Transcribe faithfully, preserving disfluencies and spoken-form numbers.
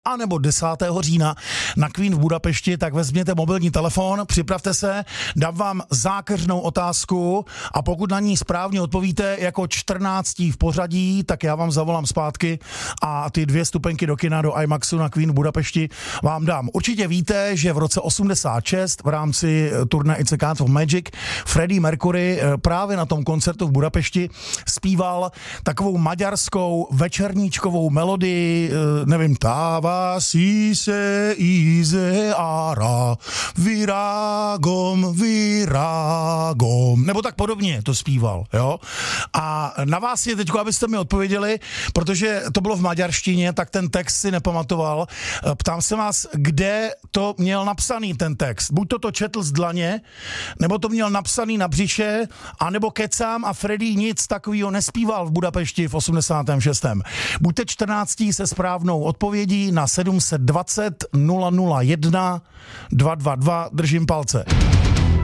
anebo desátého října na Queen v Budapešti, tak vezměte mobilní telefon, připravte se, dám vám zákeřnou otázku a pokud na ní správně odpovíte jako čtrnáctý v pořadí, tak já vám zavolám zpátky a ty dvě stupenky do kina, do IMAXu na Queen v Budapešti vám dám. Určitě víte, že v roce osmdesát šest v rámci turné It's a Kind of Magic Freddie Mercury právě na tom koncertu v Budapešti zpíval takovou maďarskou večerníčkovou melodii, nevím, táva si se ize ara viragom viragom, nebo tak podobně to zpíval, jo. A na vás je teďko, abyste mi odpověděli, protože to bylo v maďarštině, tak ten text si nepamatoval. Ptám se vás, kde to měl napsaný ten text. Buď to to četl z dlaně, nebo to měl napsaný na břiše, anebo kecám a Freddie nic takového nespíval v Budapešti v osmdesátém šestém Buďte čtrnáctý se správnou odpovědí na sedm set dvacet nula nula jedna dva dva dva, držím palce.